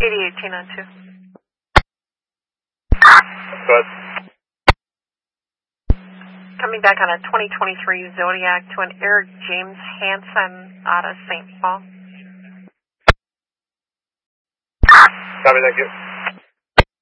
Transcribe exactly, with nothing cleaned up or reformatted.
eighty eighteen on two. Good. Coming back on a twenty twenty-three Zodiac to an Eric James Hansen out of Saint Paul. Copy, thank you.